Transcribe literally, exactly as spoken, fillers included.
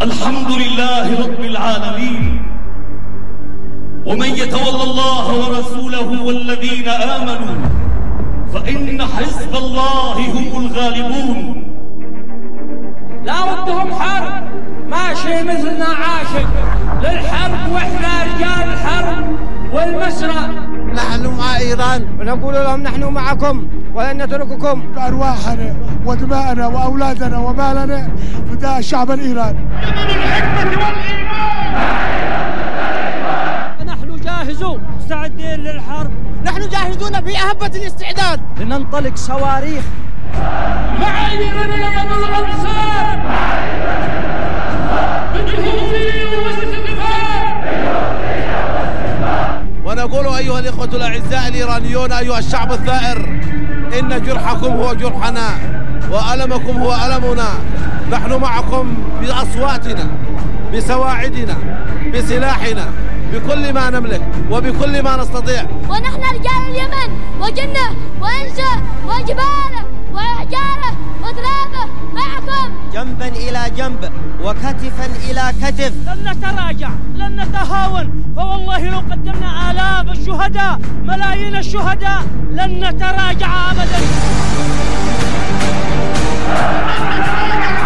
الحمد لله رب العالمين. ومن يتولى الله ورسوله والذين آمنوا فإن حزب الله هم الغالبون. لا ردهم حرب، ماشي مثلنا عاشق للحرب واحنا رجال الحرب والمسرى. نحن مع إيران ونقول لهم نحن معكم ولن نترككم. بأرواحنا ودماءنا وأولادنا ومالنا فداء الشعب الإيراني. الحكمة والإيمان. نحن جاهزون مستعدين للحرب. نحن جاهزون بأهبة الاستعداد لننطلق صواريخ مع إيران يد الأنصار بالهوية والاستقرار. ونقول أيها الإخوة الأعزاء الإيرانيون أيها الشعب الثائر، إن جرحكم هو جرحنا وألمكم هو ألمنا. نحن معكم بأصواتنا بسواعدنا بسلاحنا بكل ما نملك وبكل ما نستطيع. ونحن رجال اليمن وجنة وأنشا وجباله وحجارة وترابة معكم جنبا إلى جنب وكتفا إلى كتف. لن نتراجع لن نتهاون، فوالله لو قدمنا آلاف الشهداء ملايين الشهداء لن نتراجع أبدا.